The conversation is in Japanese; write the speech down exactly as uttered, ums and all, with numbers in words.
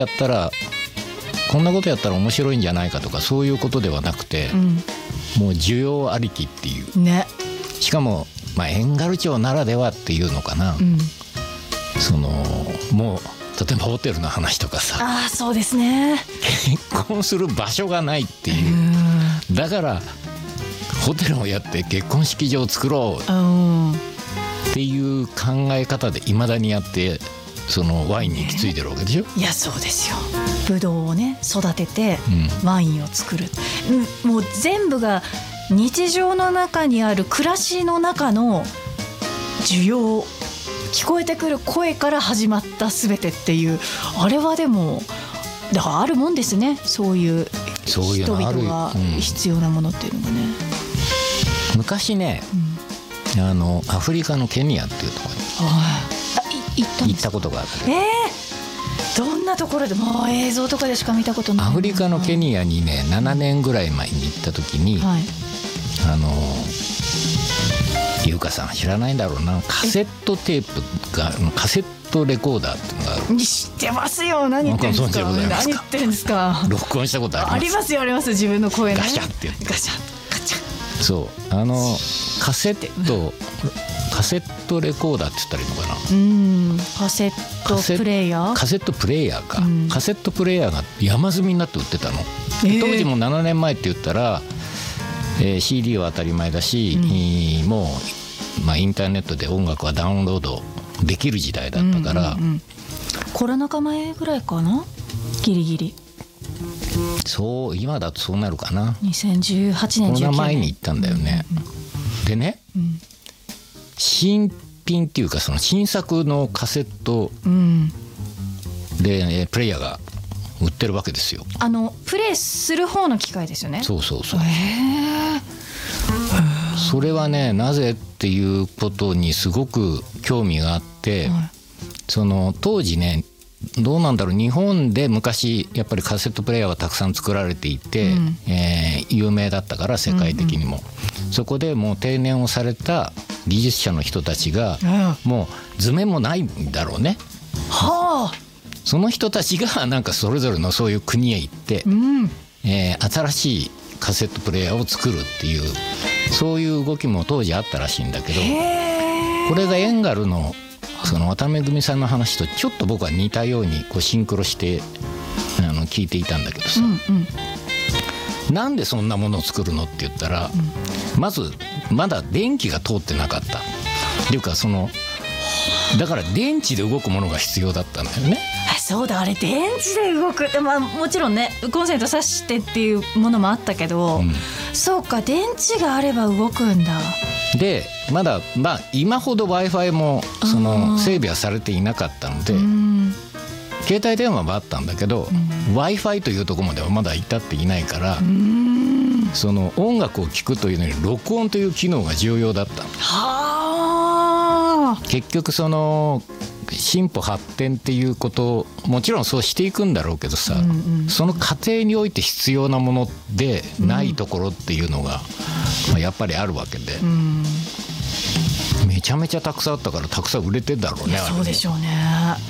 やったらこんなことやったら面白いんじゃないかとかそういうことではなくて、うん、もう需要ありきっていう、ね、しかも、まあ、遠軽町ならではっていうのかな、うん、そのもう例えばホテルの話とかさ、 あ、そうですね、 結婚する場所がないっていう、うだからホテルをやって結婚式場を作ろうっていう考え方でいまだにやってそのワインに行き着いてるわけでしょ、ね、 いやそうですよ。ブドウをね育ててワインを作る、うん、もう全部が日常の中にある暮らしの中の需要、聞こえてくる声から始まった全てっていう、あれはでもだからあるもんですね、そういう人々が必要なものっていうのがね、 うん、昔ね、うん、あのアフリカのケニアっていうところに行った行ったことがあって、 えー、どんなところでもう映像とかでしか見たことない。 アフリカのケニアにねななねんぐらい前に行った時に、はい、あの優香さん知らないんだろうな、カセットテープがカセットレコーダーっていうのがある。 知ってますよ。何言ってんですか。何言ってんですか。 録音したことあります。 ありますよあります。自分の声ねガシャってやってガシャガチャ。 そうあのカセットカセットレコーダーって言ったらいいのかな。 うん、カセットプレイヤーカセットプレイヤーか、うん、カセットプレイヤーが山積みになって売ってたの、えー、当時もななねんまえって言ったら、えー、シーディー は当たり前だし、うん、もう、まあ、インターネットで音楽はダウンロードできる時代だったから、うんうんうん、 コロナ禍前ぐらいかな、ギリギリ。 そう今だとそうなるかな。 にせんじゅうはちねんコロナ前に行ったんだよね、うんうん、でね、うん、新品っていうかその新作のカセットで、うん、プレイヤーが売ってるわけですよ。 あのプレイする方の機械ですよね。 そうそうそう、へー、それはねなぜっていうことにすごく興味があって、はい、その当時ねどうなんだろう、日本で昔やっぱりカセットプレイヤーはたくさん作られていて、うん、えー、有名だったから世界的にも、うんうん、そこでもう定年をされた技術者の人たちが、うん、もう図面もないんだろうね、はあ、その人たちがなんかそれぞれのそういう国へ行って、うん、えー、新しいカセットプレイヤーを作るっていうそういう動きも当時あったらしいんだけど、これがエンガルのその渡辺組さんの話とちょっと僕は似たようにこうシンクロしてあの聞いていたんだけどさ、うんうん、なんでそんなものを作るのって言ったら、うん、まずまだ電気が通ってなかったっていうか、そのだから電池で動くものが必要だったんだよね。 そうだ、あれ電池で動く、まあ、もちろんねコンセント挿してっていうものもあったけど、うん、そうか電池があれば動くんだ。 でまだ、まあ、今ほど Wi-Fi もその整備はされていなかったので、携帯電話はあったんだけど、うん、Wi-Fi というところまではまだ至っていないから、うん、その音楽を聴くというのに録音という機能が重要だった。はー、結局その進歩発展っていうこともちろんそうしていくんだろうけどさ、うんうん、その過程において必要なものでないところっていうのが、まあ、やっぱりあるわけで、うん、めちゃめちゃたくさんあったからたくさん売れてんだろうね。 そうでしょうね。